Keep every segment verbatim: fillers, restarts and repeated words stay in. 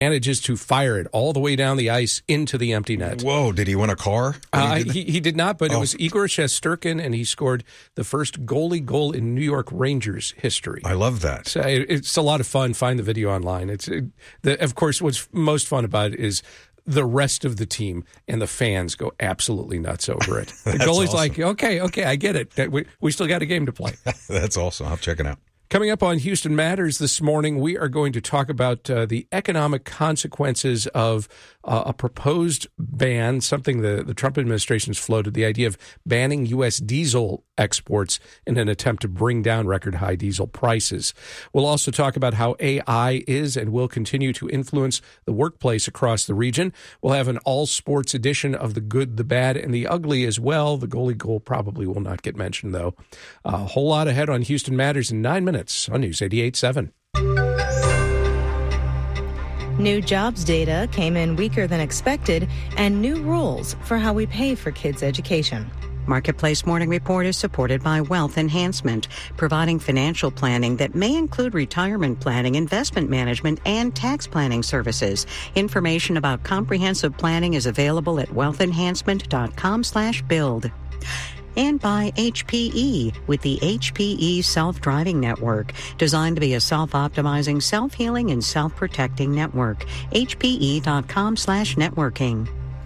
manages to fire it all the way down the ice into the empty net. Whoa, did he win a car? Uh, he, did he, he did not, but oh. it was Igor Shesterkin, and he scored the first goalie goal in New York Rangers history. I love that. So it, it's a lot of fun. Find the video online. It's it, the, Of course, what's most fun about it is the rest of the team and the fans go absolutely nuts over it. The goalie's awesome. like, okay, okay, I get it. We, we still got a game to play. That's awesome. I'll check it out. Coming up on Houston Matters this morning, we are going to talk about uh, the economic consequences of uh, a proposed ban, something the, the Trump administration's floated, the idea of banning U S diesel exports in an attempt to bring down record-high diesel prices. We'll also talk about how A I is and will continue to influence the workplace across the region. We'll have an all-sports edition of the good, the bad, and the ugly as well. The goalie goal probably will not get mentioned, though. A whole lot ahead on Houston Matters in nine minutes on News eighty-eight seven. New jobs data came in weaker than expected, and new rules for how we pay for kids' education. Marketplace Morning Report is supported by Wealth Enhancement, providing financial planning that may include retirement planning, investment management, and tax planning services. Information about comprehensive planning is available at wealthenhancement.com slash build. And by H P E with the H P E Self-Driving Network, designed to be a self-optimizing, self-healing, and self-protecting network. H P E dot com slash networking.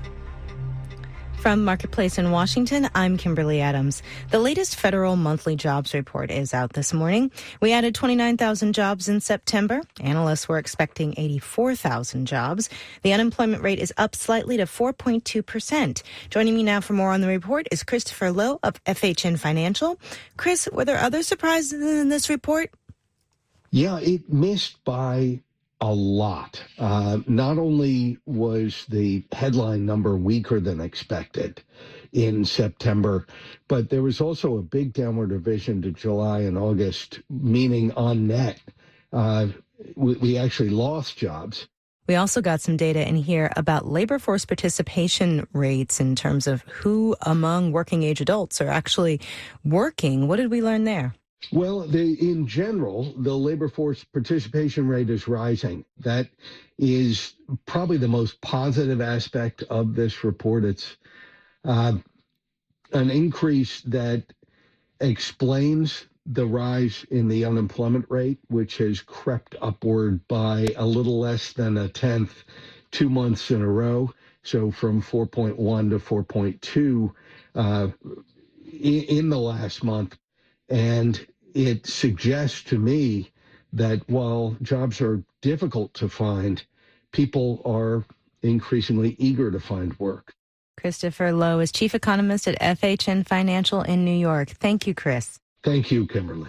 From Marketplace in Washington, I'm Kimberly Adams. The latest federal monthly jobs report is out this morning. We added twenty-nine thousand jobs in September. Analysts were expecting eighty-four thousand jobs. The unemployment rate is up slightly to four point two percent. Joining me now for more on the report is Christopher Lowe of F H N Financial. Chris, were there other surprises in this report? Yeah, it missed by a lot. Uh, not only was the headline number weaker than expected in September, but there was also a big downward revision to July and August, meaning on net, uh, we, we actually lost jobs. We also got some data in here about labor force participation rates in terms of who among working age adults are actually working. What did we learn there? Well, the, in general, the labor force participation rate is rising. That is probably the most positive aspect of this report. It's uh, an increase that explains the rise in the unemployment rate, which has crept upward by a little less than a tenth two months in a row. So from four point one to four point two uh, in, in the last month. And it suggests to me that while jobs are difficult to find, people are increasingly eager to find work. Christopher Lowe is chief economist at F H N Financial in New York. Thank you, Chris. Thank you, Kimberly.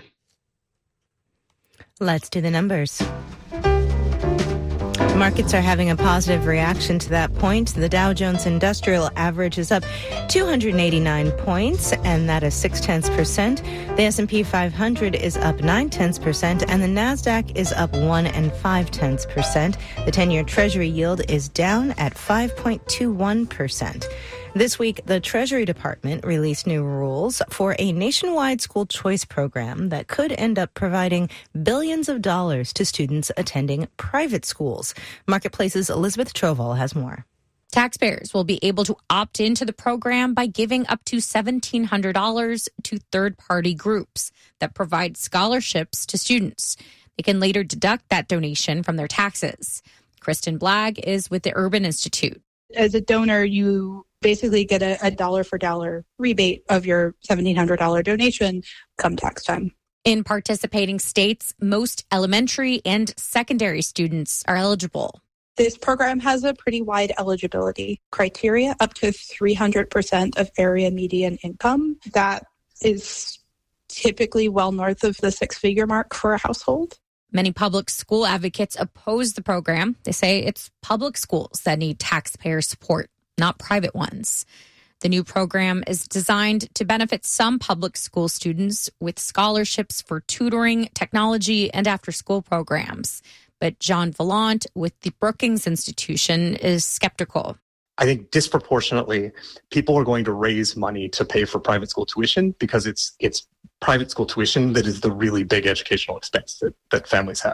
Let's do the numbers. Markets are having a positive reaction to that point. The Dow Jones Industrial Average is up two hundred eighty-nine points, and that is six tenths percent. The S and P five hundred is up nine tenths percent, and the Nasdaq is up one and five tenths percent. The ten-year Treasury yield is down at five point two one percent. This week, the Treasury Department released new rules for a nationwide school choice program that could end up providing billions of dollars to students attending private schools. Marketplace's Elizabeth Troval has more. Taxpayers will be able to opt into the program by giving up to seventeen hundred dollars to third-party groups that provide scholarships to students. They can later deduct that donation from their taxes. Kristen Blagg is with the Urban Institute. As a donor, you basically get a, a dollar for dollar rebate of your seventeen hundred dollars donation come tax time. In participating states, most elementary and secondary students are eligible. This program has a pretty wide eligibility criteria, up to three hundred percent of area median income. That is typically well north of the six-figure mark for a household. Many public school advocates oppose the program. They say it's public schools that need taxpayer support, not private ones. The new program is designed to benefit some public school students with scholarships for tutoring, technology, and after-school programs. But John Vallant with the Brookings Institution is skeptical. I think disproportionately, people are going to raise money to pay for private school tuition because it's it's private school tuition that is the really big educational expense that, that families have.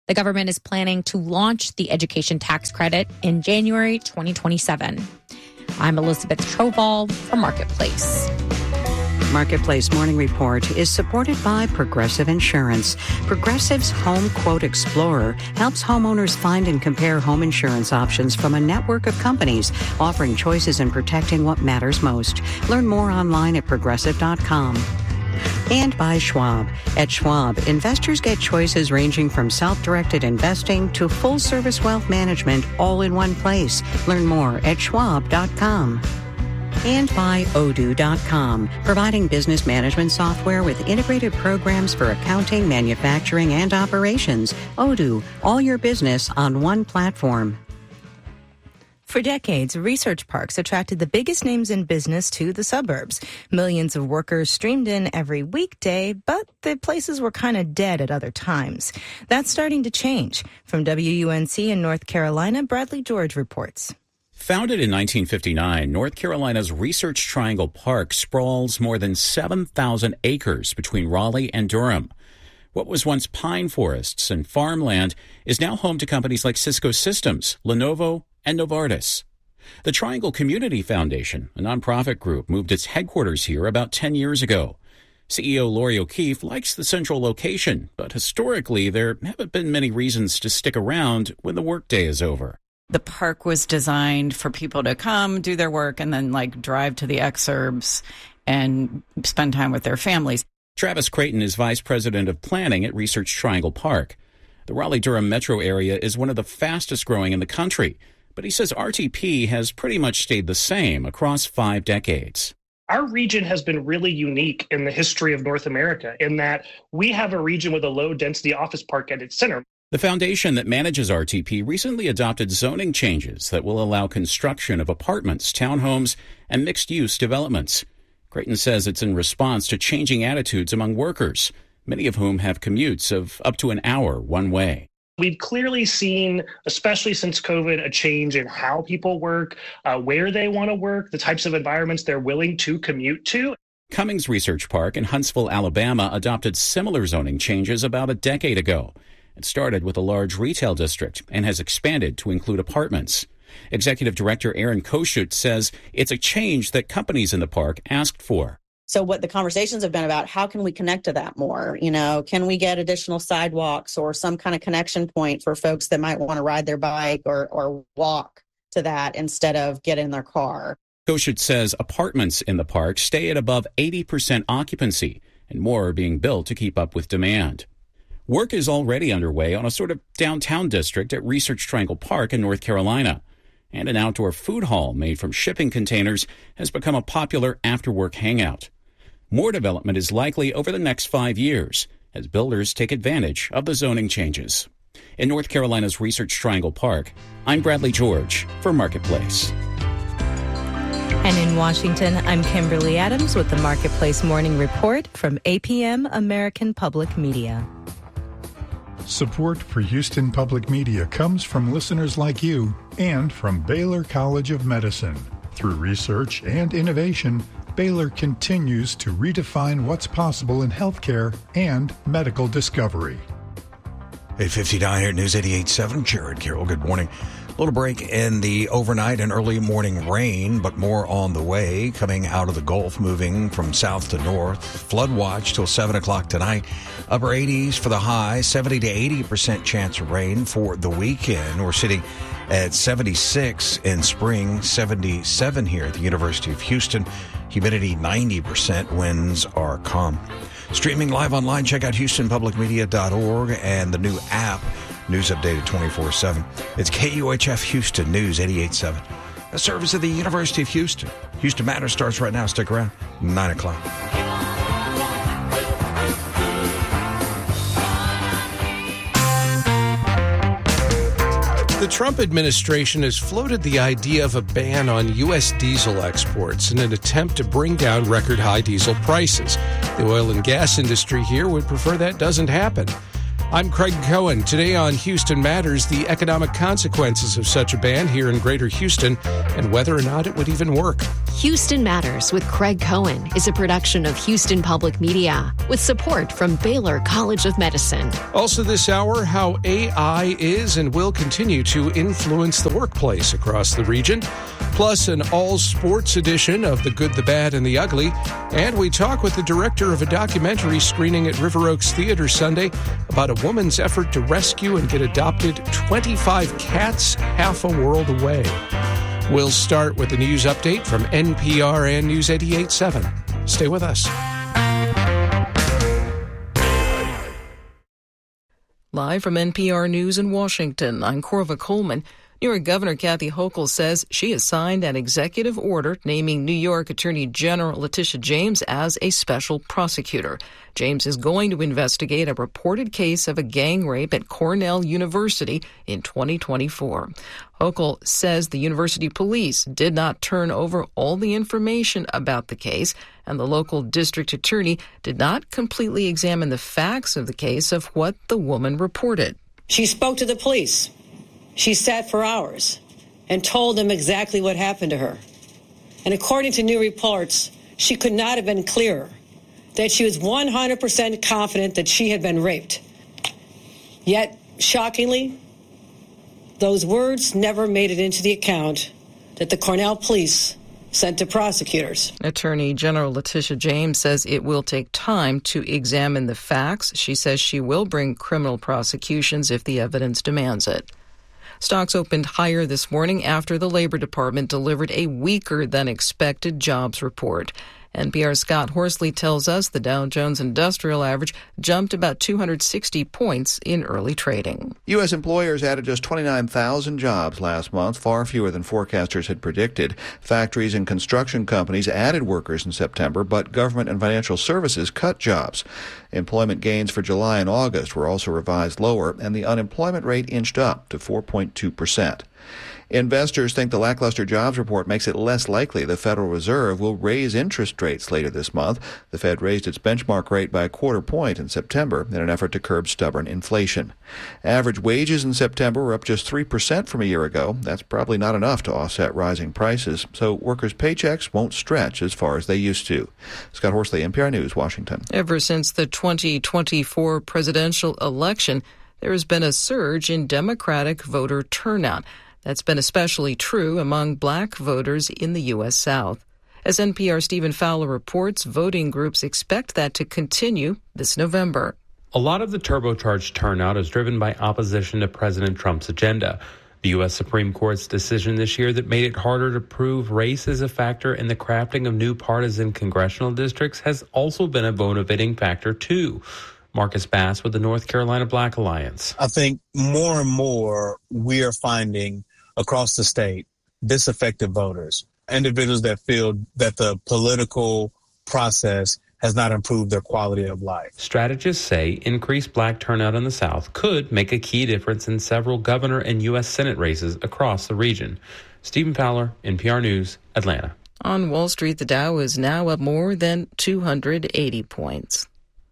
The government is planning to launch the education tax credit in January twenty twenty-seven. I'm Elizabeth Trovall for Marketplace. Marketplace Morning Report is supported by Progressive Insurance. Progressive's Home Quote Explorer helps homeowners find and compare home insurance options from a network of companies, offering choices and protecting what matters most. Learn more online at progressive dot com. And by Schwab. At Schwab, investors get choices ranging from self-directed investing to full-service wealth management all in one place. Learn more at schwab dot com. And by odoo dot com, providing business management software with integrated programs for accounting, manufacturing, and operations. Odoo, all your business on one platform. For decades, research parks attracted the biggest names in business to the suburbs. Millions of workers streamed in every weekday, but the places were kind of dead at other times. That's starting to change. From W U N C in North Carolina, Bradley George reports. Founded in nineteen fifty-nine, North Carolina's Research Triangle Park sprawls more than seven thousand acres between Raleigh and Durham. What was once pine forests and farmland is now home to companies like Cisco Systems, Lenovo, and Novartis. The Triangle Community Foundation, a nonprofit group, moved its headquarters here about ten years ago. C E O Lori O'Keefe likes the central location, but historically there haven't been many reasons to stick around when the workday is over. The park was designed for people to come, do their work, and then like drive to the exurbs and spend time with their families. Travis Creighton is Vice President of Planning at Research Triangle Park. The Raleigh-Durham metro area is one of the fastest growing in the country, but he says R T P has pretty much stayed the same across five decades. Our region has been really unique in the history of North America in that we have a region with a low-density office park at its center. The foundation that manages R T P recently adopted zoning changes that will allow construction of apartments, townhomes, and mixed-use developments. Creighton says it's in response to changing attitudes among workers, many of whom have commutes of up to an hour one way. We've clearly seen, especially since COVID, a change in how people work, uh, where they want to work, the types of environments they're willing to commute to. Cummings Research Park in Huntsville, Alabama, adopted similar zoning changes about a decade ago. It started with a large retail district and has expanded to include apartments. Executive Director Aaron Koshut says it's a change that companies in the park asked for. So what the conversations have been about, how can we connect to that more? You know, can we get additional sidewalks or some kind of connection point for folks that might want to ride their bike or, or walk to that instead of get in their car? Koshut says apartments in the park stay at above eighty percent occupancy and more are being built to keep up with demand. Work is already underway on a sort of downtown district at Research Triangle Park in North Carolina. And an outdoor food hall made from shipping containers has become a popular after-work hangout. More development is likely over the next five years as builders take advantage of the zoning changes. In North Carolina's Research Triangle Park, I'm Bradley George for Marketplace. And in Washington, I'm Kimberly Adams with the Marketplace Morning Report from A P M American Public Media. Support for Houston Public Media comes from listeners like you and from Baylor College of Medicine. Through research and innovation, Baylor continues to redefine what's possible in healthcare and medical discovery. eight fifty-nine here at News eighty-eight point seven. Jared Carroll, good morning. A little break in the overnight and early morning rain, but more on the way, coming out of the Gulf, moving from south to north. Flood watch till seven o'clock tonight. Upper eighties for the high, seventy to eighty percent chance of rain for the weekend. We're sitting at seventy-six in Spring, seventy-seven here at the University of Houston. Humidity ninety percent, winds are calm. Streaming live online, check out houston public media dot org and the new app, News Updated twenty-four seven. It's K U H F Houston News eighty-eight point seven, a service of the University of Houston. Houston Matters starts right now. Stick around, nine o'clock. The Trump administration has floated the idea of a ban on U S diesel exports in an attempt to bring down record-high diesel prices. The oil and gas industry here would prefer that doesn't happen. I'm Craig Cohen. Today on Houston Matters, the economic consequences of such a ban here in Greater Houston and whether or not it would even work. Houston Matters with Craig Cohen is a production of Houston Public Media with support from Baylor College of Medicine. Also this hour, how A I is and will continue to influence the workplace across the region. Plus an all-sports edition of The Good, the Bad, and the Ugly. And we talk with the director of a documentary screening at River Oaks Theater Sunday about a woman's effort to rescue and get adopted twenty-five cats half a world away. We'll start with the news update from N P R and News eighty-eight point seven. Stay with us. Live from N P R News in Washington, I'm Corva Coleman. New York Governor Kathy Hochul says she has signed an executive order naming New York Attorney General Letitia James as a special prosecutor. James is going to investigate a reported case of a gang rape at Cornell University in twenty twenty-four. Hochul says the university police did not turn over all the information about the case, and the local district attorney did not completely examine the facts of the case of what the woman reported. She spoke to the police. She sat for hours and told them exactly what happened to her. And according to new reports, she could not have been clearer that she was one hundred percent confident that she had been raped. Yet, shockingly, those words never made it into the account that the Cornell police sent to prosecutors. Attorney General Letitia James says it will take time to examine the facts. She says she will bring criminal prosecutions if the evidence demands it. Stocks opened higher this morning after the Labor Department delivered a weaker than expected jobs report. N P R's Scott Horsley tells us the Dow Jones Industrial Average jumped about two hundred sixty points in early trading. U S employers added just twenty-nine thousand jobs last month, far fewer than forecasters had predicted. Factories and construction companies added workers in September, but government and financial services cut jobs. Employment gains for July and August were also revised lower, and the unemployment rate inched up to four point two percent. Investors think the lackluster jobs report makes it less likely the Federal Reserve will raise interest rates later this month. The Fed raised its benchmark rate by a quarter point in September in an effort to curb stubborn inflation. Average wages in September were up just three percent from a year ago. That's probably not enough to offset rising prices, so workers' paychecks won't stretch as far as they used to. Scott Horsley, N P R News, Washington. Ever since the twenty twenty-four presidential election, there has been a surge in Democratic voter turnout. That's been especially true among black voters in the U S. South. As N P R's Stephen Fowler reports, voting groups expect that to continue this November. A lot of the turbocharged turnout is driven by opposition to President Trump's agenda. The U S. Supreme Court's decision this year that made it harder to prove race as a factor in the crafting of new partisan congressional districts has also been a motivating factor, too. Marcus Bass with the North Carolina Black Alliance. I think more and more we are finding across the state disaffected voters, individuals that feel that the political process has not improved their quality of life. Strategists say increased black turnout in the South could make a key difference in several governor and U S. Senate races across the region. Stephen Fowler, N P R News, Atlanta. On Wall Street, the Dow is now up more than two hundred eighty points.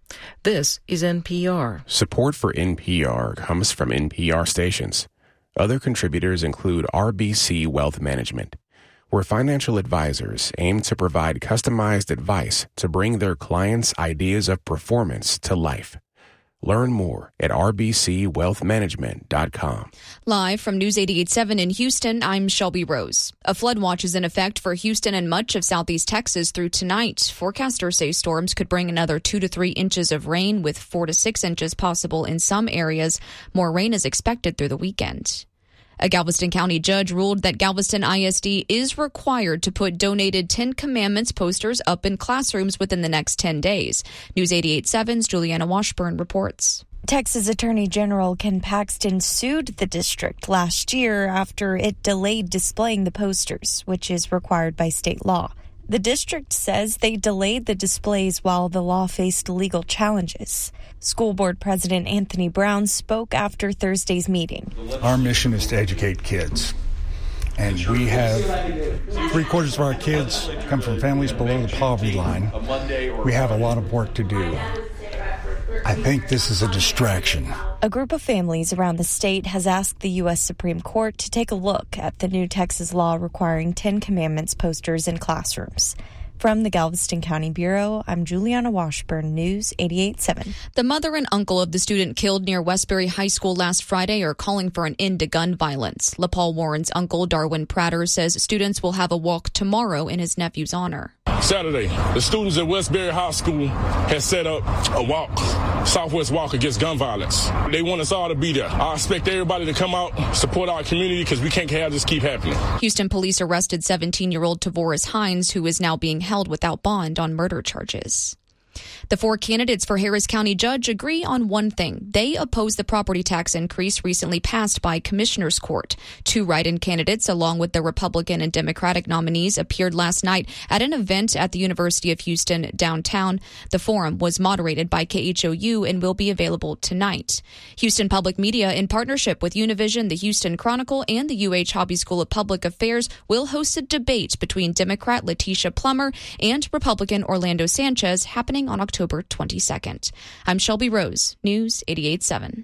This is N P R. Support for N P R comes from N P R stations. Other contributors include R B C Wealth Management, where financial advisors aim to provide customized advice to bring their clients' ideas of performance to life. Learn more at r b c wealth management dot com. Live from News eighty-eight point seven in Houston, I'm Shelby Rose. A flood watch is in effect for Houston and much of southeast Texas through tonight. Forecasters say storms could bring another two to three inches of rain, with four to six inches possible in some areas. More rain is expected through the weekend. A Galveston County judge ruled that Galveston I S D is required to put donated Ten Commandments posters up in classrooms within the next ten days. News eighty-eight point seven's Juliana Washburn reports. Texas Attorney General Ken Paxton sued the district last year after it delayed displaying the posters, which is required by state law. The district says they delayed the displays while the law faced legal challenges. School Board President Anthony Brown spoke after Thursday's meeting. Our mission is to educate kids. And we have three quarters of our kids come from families below the poverty line. We have a lot of work to do. I think this is a distraction. A group of families around the state has asked the U S Supreme Court to take a look at the new Texas law requiring Ten Commandments posters in classrooms. From the Galveston County Bureau, I'm Juliana Washburn, News eighty-eight point seven. The mother and uncle of the student killed near Westbury High School last Friday are calling for an end to gun violence. LaPaul Warren's uncle, Darwin Prater, says students will have a walk tomorrow in his nephew's honor. Saturday, the students at Westbury High School have set up a walk, Southwest Walk Against Gun Violence. They want us all to be there. I expect everybody to come out, support our community, because we can't have this keep happening. Houston police arrested seventeen-year-old Tavoris Hines, who is now being held without bond on murder charges. The four candidates for Harris County judge agree on one thing. They oppose the property tax increase recently passed by Commissioner's Court. Two write-in candidates, along with the Republican and Democratic nominees, appeared last night at an event at the University of Houston downtown. The forum was moderated by K H O U and will be available tonight. Houston Public Media, in partnership with Univision, the Houston Chronicle, and the U H Hobby School of Public Affairs, will host a debate between Democrat Letitia Plummer and Republican Orlando Sanchez happening on October twenty-second. I'm Shelby Rose, News eighty-eight point seven.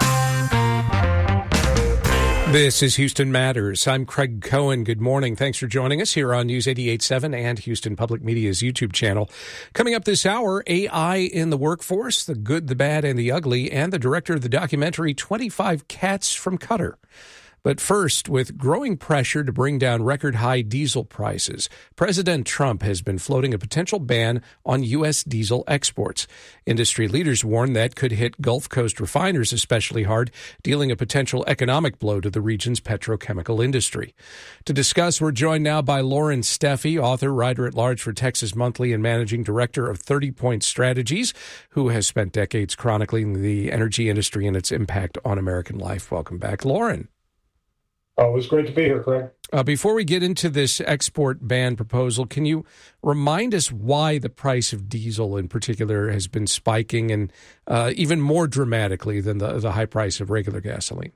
This is Houston Matters. I'm Craig Cohen. Good morning. Thanks for joining us here on News eighty-eight point seven and Houston Public Media's YouTube channel. Coming up this hour, A I in the workforce, the good, the bad, and the ugly, and the director of the documentary twenty-five Cats from Qatar. But first, with growing pressure to bring down record-high diesel prices, President Trump has been floating a potential ban on U S diesel exports. Industry leaders warn that could hit Gulf Coast refiners especially hard, dealing a potential economic blow to the region's petrochemical industry. To discuss, we're joined now by Lauren Steffi, author, writer-at-large for Texas Monthly, and managing director of thirty point Strategies, who has spent decades chronicling the energy industry and its impact on American life. Welcome back, Lauren. Oh, it was great to be here, Craig. Uh, before we get into this export ban proposal, can you remind us why the price of diesel in particular has been spiking and uh, even more dramatically than the, the high price of regular gasoline?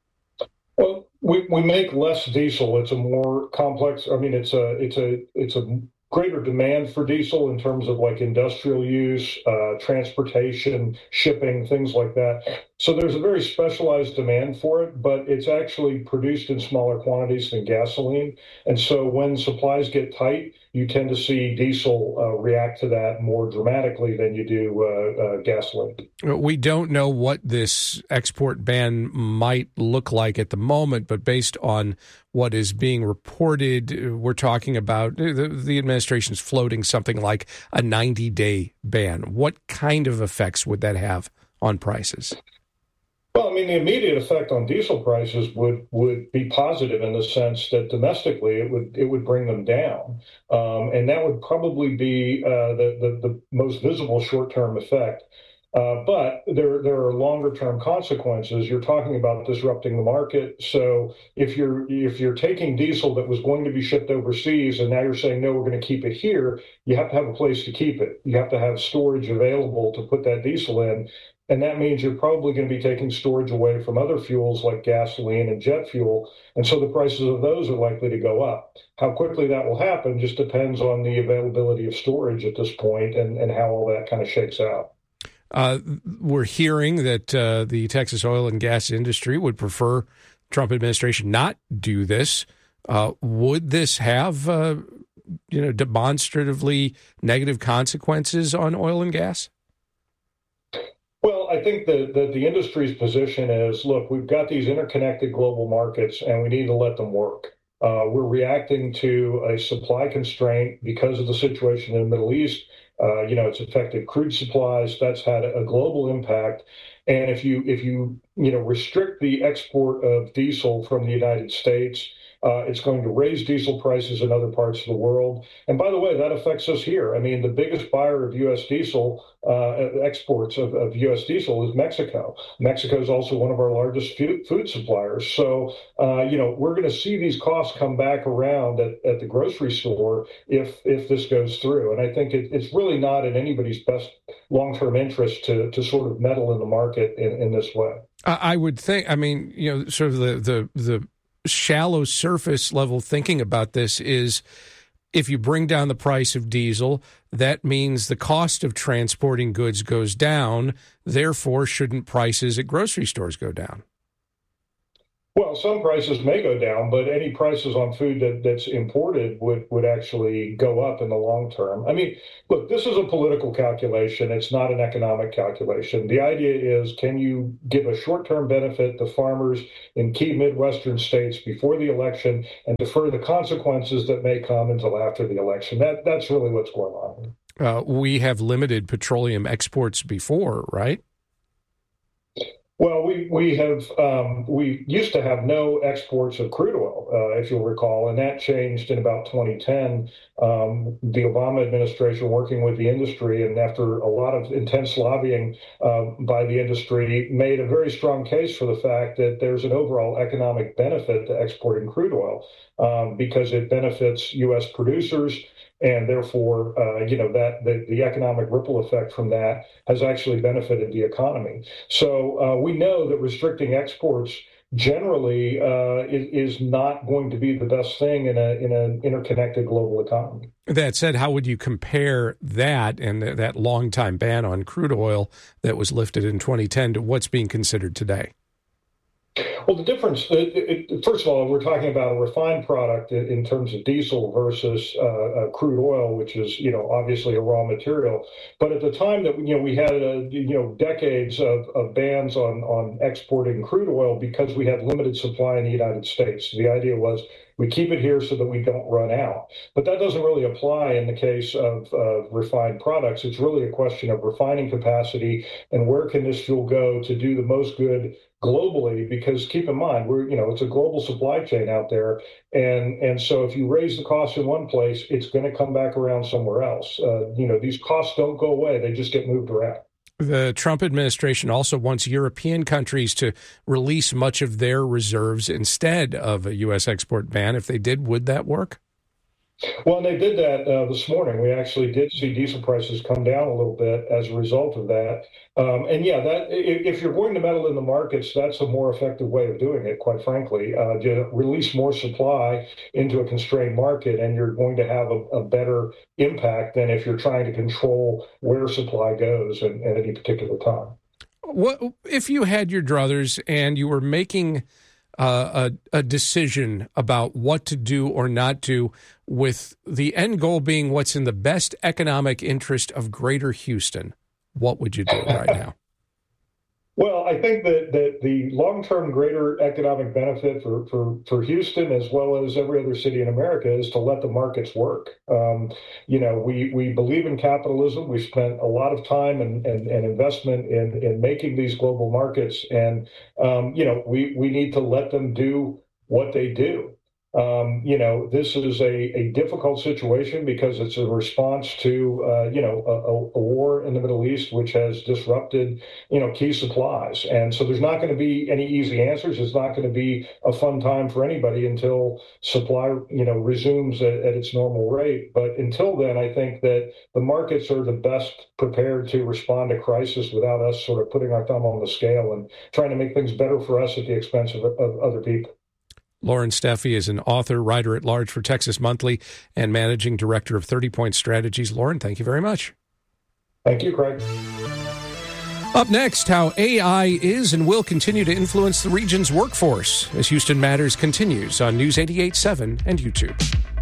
Well, we, we make less diesel. It's a more complex. I mean, it's a it's a it's a greater demand for diesel in terms of like industrial use, uh, transportation, shipping, things like that. So there's a very specialized demand for it, but it's actually produced in smaller quantities than gasoline. And so when supplies get tight, you tend to see diesel uh, react to that more dramatically than you do uh, uh, gasoline. We don't know what this export ban might look like at the moment, but based on what is being reported, we're talking about the, the administration's floating something like a ninety-day ban. What kind of effects would that have on prices? Well, I mean, the immediate effect on diesel prices would, would be positive in the sense that domestically it would it would bring them down, um, and that would probably be uh, the, the the most visible short-term effect. Uh, but there there are longer-term consequences. You're talking about disrupting the market. So if you're if you're taking diesel that was going to be shipped overseas and now you're saying no, we're going to keep it here, you have to have a place to keep it. You have to have storage available to put that diesel in. And that means you're probably going to be taking storage away from other fuels like gasoline and jet fuel. And so the prices of those are likely to go up. How quickly that will happen just depends on the availability of storage at this point and, and how all that kind of shakes out. Uh, we're hearing that uh, the Texas oil and gas industry would prefer Trump administration not do this. Uh, would this have, uh, you know, demonstratively negative consequences on oil and gas? Well, I think that, that the industry's position is, look, we've got these interconnected global markets and we need to let them work. Uh, we're reacting to a supply constraint because of the situation in the Middle East. Uh, you know, it's affected crude supplies. That's had a global impact. And if you if you, you know, restrict the export of diesel from the United States, Uh, it's going to raise diesel prices in other parts of the world. And by the way, that affects us here. I mean, the biggest buyer of U S diesel, uh, exports of, of U S diesel is Mexico. Mexico is also one of our largest food suppliers. So, uh, you know, we're going to see these costs come back around at, at the grocery store if if this goes through. And I think it, it's really not in anybody's best long-term interest to, to sort of meddle in the market in, in this way. I would think, I mean, you know, sort of the the the shallow surface level thinking about this is If you bring down the price of diesel, that means the cost of transporting goods goes down. Therefore, shouldn't prices at grocery stores go down? Well, some prices may go down, but any prices on food that, that's imported would, would actually go up in the long term. I mean, look, this is a political calculation. It's not an economic calculation. The idea is, can you give a short-term benefit to farmers in key Midwestern states before the election and defer the consequences that may come until after the election? That That's really what's going on. Uh, we have limited petroleum exports before, right? Well, we we have um, we used to have no exports of crude oil, uh, if you'll recall, and that changed in about twenty ten. Um, the Obama administration, working with the industry, and after a lot of intense lobbying uh, by the industry, made a very strong case for the fact that there's an overall economic benefit to exporting crude oil um, because it benefits U S producers. And therefore, uh, you know, that the, the economic ripple effect from that has actually benefited the economy. So uh, we know that restricting exports generally uh, is, is not going to be the best thing in a in an interconnected global economy. That said, how would you compare that and that long-time ban on crude oil that was lifted in twenty ten to what's being considered today? Well, the difference, it, it, first of all, we're talking about a refined product in, in terms of diesel versus uh, uh, crude oil, which is, you know, obviously a raw material. But at the time that, you know, we had, a, you know, decades of, of bans on, on exporting crude oil because we had limited supply in the United States. The idea was we keep it here so that we don't run out. But that doesn't really apply in the case of uh, refined products. It's really a question of refining capacity and where can this fuel go to do the most good globally, because keep in mind, we're, you know, it's a global supply chain out there. And, and so if you raise the cost in one place, it's going to come back around somewhere else. Uh, you know, these costs don't go away. They just get moved around. The Trump administration also wants European countries to release much of their reserves instead of a U S export ban. If they did, would that work? Well, and they did that uh, this morning. We actually did see diesel prices come down a little bit as a result of that. Um, and yeah, that if you're going to meddle in the markets, that's a more effective way of doing it, quite frankly. Uh, to release more supply into a constrained market, and you're going to have a, a better impact than if you're trying to control where supply goes at, at any particular time. What if you had your druthers and you were making Uh, a, a decision about what to do or not do, with the end goal being what's in the best economic interest of Greater Houston? What would you do right now? Well, I think that, that the long-term greater economic benefit for, for, for Houston, as well as every other city in America, is to let the markets work. Um, you know, we, we believe in capitalism. We've spent a lot of time and, and, and investment in, in making these global markets. And, um, you know, we, we need to let them do what they do. Um, you know, this is a, a difficult situation because it's a response to, uh, you know, a, a war in the Middle East, which has disrupted, you know, key supplies. And so there's not going to be any easy answers. It's not going to be a fun time for anybody until supply, you know, resumes at, at its normal rate. But until then, I think that the markets are the best prepared to respond to crisis without us sort of putting our thumb on the scale and trying to make things better for us at the expense of, of other people. Lauren Steffi is an author, writer-at-large for Texas Monthly, and managing director of thirty Point Strategies. Lauren, thank you very much. Thank you, Craig. Up next, how A I is and will continue to influence the region's workforce as Houston Matters continues on News eighty-eight point seven and YouTube.